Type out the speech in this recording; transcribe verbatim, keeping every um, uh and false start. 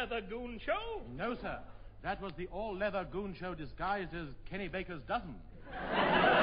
all-leather goon show? No, sir. That was the all-leather goon show disguised as Kenny Baker's dozen.